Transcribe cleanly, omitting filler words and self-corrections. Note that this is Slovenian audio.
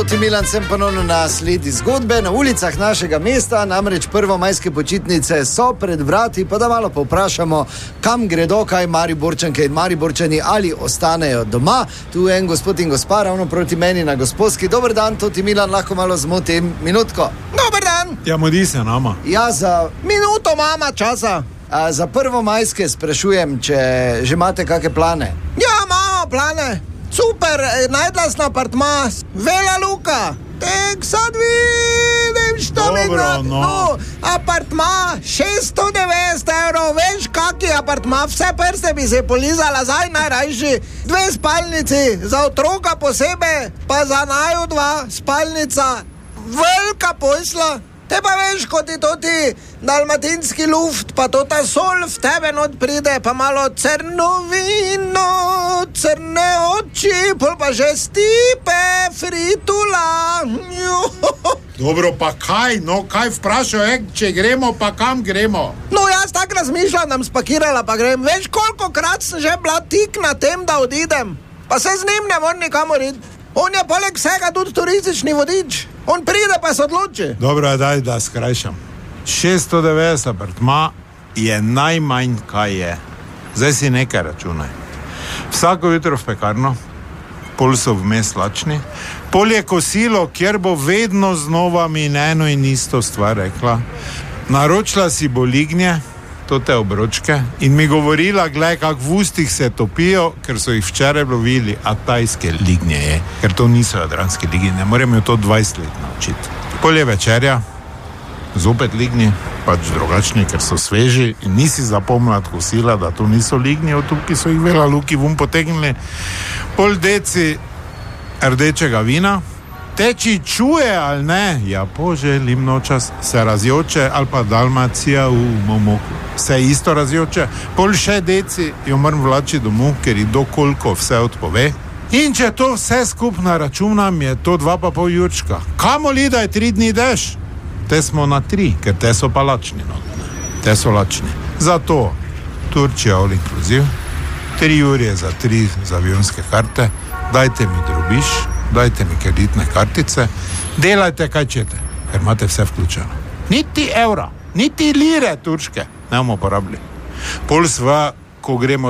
Milan, sem ponovno na sledi zgodbe na ulicah našega mesta, namreč prvomajske počitnice so pred vrati, pa da malo povprašamo, kam gredo kaj Mariborčanke in Mariborčani, ali ostanejo doma. Tu je en gospod in gospa ravno proti meni na Gosposki. Dober dan, Toti Milan, lahko malo zmotim minutko. Dober dan. Ja, modi se nama. Ja, za Minuto mama časa. Za prvomajske sprašujem, če že imate kakšne plane. Ja, imamo plane. Super, najdla sem apartma, Vela Luka. Tek sad vidim što mi grad. No, apartma 690 €, veš kaki apartma, vse prste bi se polizala, zdaj najrajši. 2 spalnici, za otroka posebej, pa za naju 2 spalnica. Velika posla. Te pa veš, kot je to ti dalmatinski luft, pa to ta sol v tebe not pride, pa malo crno vino, crne oči, pol pa že stipe, fritula. Dobro, pa kaj? No, kaj vprašal, če gremo, pa kam gremo? No, jaz tako razmišljam, da spakirala pa grem. Veš, kolikokrat sem že bila tik na tem, da odidem, pa se z njim ne morem nikamor iti. On je poleg vsega tudi turistični vodič. On pride pa se odloči. Dobro, daj, da skrajšam. 690 apartma je najmanj, kaj je. Zdaj si nekaj računaj. Vsako jutro v pekarno, pol so vmes lačni, pol je kosilo, kjer bo vedno znova mi eno in isto stvar rekla. Naročila si bo lignje, to te obročke, in mi govorila, glej, kak v ustih se topijo, ker so jih včeraj lovili, a tajske lignje je, ker to niso jadranske lignje, ne morem jo to 20 let naučiti. Pol je večerja, zopet lignji, pač drugačni, ker so sveži in nisi zapomnila kosila, da to niso lignji, od tukaj so jih Vela Luki vun potegnili. Pol deci rdečega vina, teči čuje ali ne, ja poželim nočas, se razjoče, ali pa Dalmacija v Momoku, se isto razjoče, pol še deci jo moram vlači domov, ker ji dokoliko vse odpove. In če to vse skupno računam, je to 2,5 jurčka. Kamoli, da je 3 dni dež? Te smo na 3, ker te so pa lačni. No. Te so lačni. Zato Turčija all inclusive, 3 jurje za 3 za avionske karte, dajte mi drobiš, dajte mi kreditne kartice, delajte kaj čete, ker imate vse vključeno. Niti evra, niti lire turške ne bomo porabili. Pol sva, ko gremo